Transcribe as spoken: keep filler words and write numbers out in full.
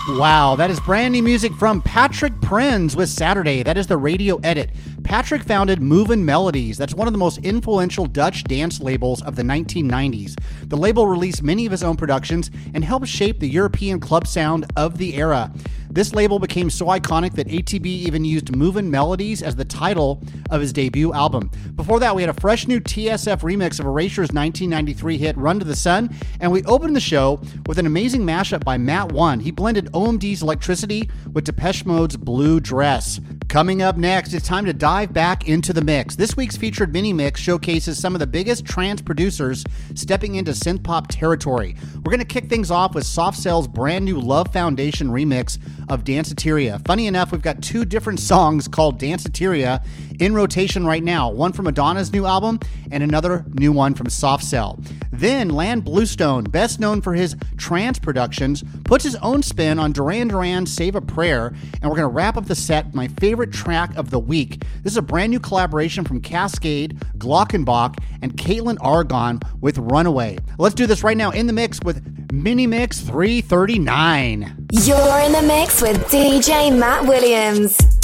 Wow, that is brand new music from Patrick Prinz with Saturday. That is the radio edit. Patrick founded Movin' Melodies. That's one of the most influential Dutch dance labels of the nineteen nineties. The label released many of his own productions and helped shape the European club sound of the era. This label became so iconic that A T B even used Movin' Melodies as the title of his debut album. Before that, we had a fresh new T S F remix of Erasure's nineteen ninety-three hit Run to the Sun, and we opened the show with an amazing mashup by Matt One. He blended O M D's Electricity with Depeche Mode's Blue Dress. Coming up next, it's time to dive back into the mix. This week's featured mini mix showcases some of the biggest trance producers stepping into synth-pop territory. We're going to kick things off with Soft Cell's brand new Love Foundation remix of Danceteria. Funny enough, we've got two different songs called Danceteria in rotation right now, one from Madonna's new album and another new one from Soft Cell. Then Land Bluestone, best known for his trance productions, puts his own spin on Duran Duran's Save a Prayer, and we're going to wrap up the set with my favorite track of the week. This is a brand new collaboration from Cascade, Glockenbach, and Caitlin Argon with Runaway. Let's do this right now in the mix with Mini Mix three thirty-nine. You're in the mix with D J Matt Williams.